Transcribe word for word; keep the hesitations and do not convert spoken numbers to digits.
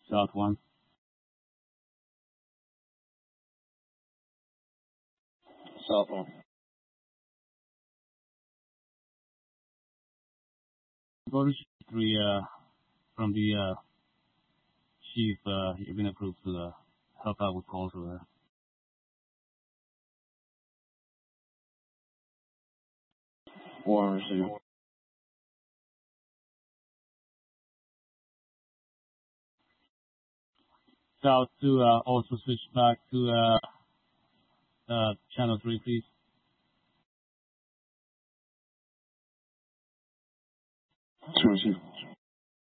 South one. South one. Go to three uh, from the uh, chief. Uh, you've been approved to uh, help out with calls over there. One receiver. South to uh, also switch back to uh, uh, channel three, please. Two receiver.